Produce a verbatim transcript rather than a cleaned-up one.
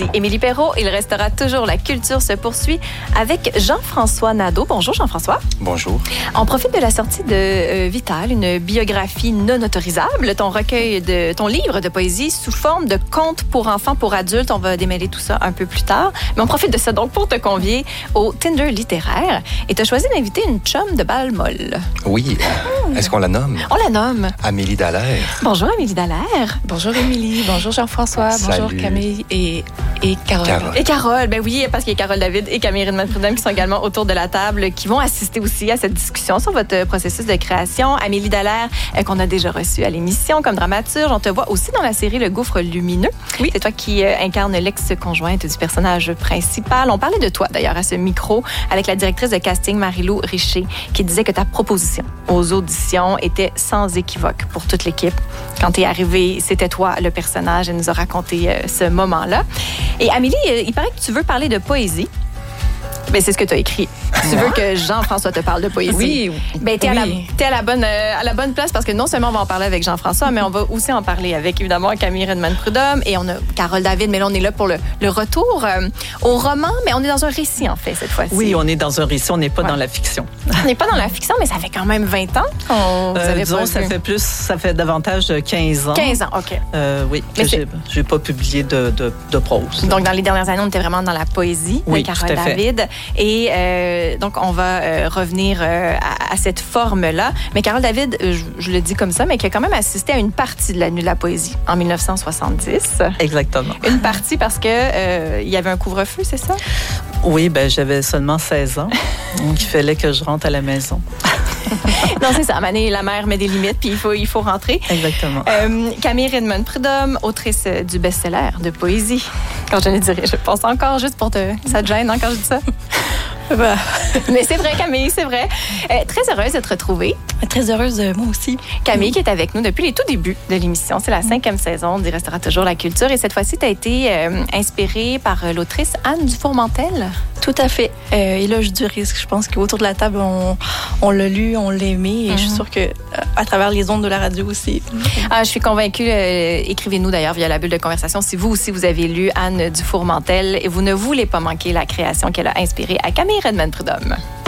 Ici Émilie Perrault. Il restera toujours la culture se poursuit avec Jean-François Nadeau. Bonjour Jean-François. Bonjour. On profite de la sortie de euh, Vital, une biographie non autorisable, ton recueil de ton livre de poésie sous forme de contes pour enfants, pour adultes. On va démêler tout ça un peu plus tard. Mais on profite de ça donc pour te convier au Tinder littéraire. Et tu as choisi d'inviter une chum de balle molle. Oui. Mmh. Est-ce qu'on la nomme? On la nomme. Amélie Dallaire. Bonjour Amélie Dallaire. Bonjour Émilie. Bonjour Jean-François. Salut. Bonjour Camille et, et Carole. Carole. Et Carole, ben oui, parce qu'il y a Carole David et Camille Redmond-Prudhomme qui sont également autour de la table, qui vont assister aussi à cette discussion sur votre processus de création. Amélie Dallaire, euh, qu'on a déjà reçue à l'émission comme dramaturge. On te voit aussi dans la série Le Gouffre lumineux. Oui. C'est toi qui euh, incarne l'ex-conjointe du personnage principal. On parlait de toi, d'ailleurs, à ce micro, avec la directrice de casting, Marie-Lou Richer, qui disait que ta proposition aux auditions était sans équivoque pour toute l'équipe. Quand tu es arrivée, c'était toi le personnage. Elle nous a raconté euh, ce moment-là. Et Amélie, euh, il paraît que tu veux parler de poésie. Ben, c'est ce que tu as écrit. Tu veux que Jean-François te parle de poésie. Oui. Ben, t'es, oui. à, la, t'es à, la bonne, euh, à la bonne place parce que non seulement on va en parler avec Jean-François, mais on va aussi en parler avec, évidemment, Camille Redmond-Prudhomme et on a Carole David, mais là, on est là pour le, le retour euh, au roman, mais on est dans un récit, en fait, cette fois-ci. Oui, on est dans un récit, on n'est pas ouais. dans la fiction. On n'est pas dans la fiction, mais ça fait quand même vingt ans qu'on Euh, vous avez disons, pas ça vu. fait plus, ça fait davantage de quinze ans. quinze ans, OK. Euh, oui, que j'ai, j'ai pas publié de, de, de prose. Donc, dans les dernières années, on était vraiment dans la poésie oui, de Carole tout à fait. David. Et euh, donc, on va euh, revenir euh, à, à cette forme-là. Mais Carole David, je, je le dis comme ça, mais qui a quand même assisté à une partie de la Nuit de la poésie en dix-neuf cent soixante-dix. Exactement. Une partie parce que euh, il y avait un couvre-feu, c'est ça? Oui, ben j'avais seulement seize ans. Donc, il fallait que je rentre à la maison. Non, c'est ça. À un moment donné, la mère met des limites, puis il faut, il faut rentrer. Exactement. Euh, Camille Redmond-Prudhomme, autrice du best-seller de poésie. Quand je le dirais, je pense encore juste pour te... Ça te gêne, hein, quand je dis ça? Bah. Mais c'est vrai, Camille, c'est vrai. Euh, très heureuse de te retrouver. Très heureuse, euh, moi aussi. Camille qui est avec nous depuis les tout débuts de l'émission. C'est la cinquième saison d'Il restera toujours la culture. Et cette fois-ci, tu as été euh, inspirée par euh, l'autrice Anne Dufourmentel. Tout à fait. Euh, Éloge du risque. Je pense qu'autour de la table, on, on l'a lu, on l'a aimé. Et mm-hmm. je suis sûre que à travers les ondes de la radio aussi. Ah, je suis convaincue. Euh, écrivez-nous d'ailleurs via la bulle de conversation si vous aussi vous avez lu Anne Dufourmentel et vous ne voulez pas manquer la création qu'elle a inspirée à Camille Redmond-Prudhomme.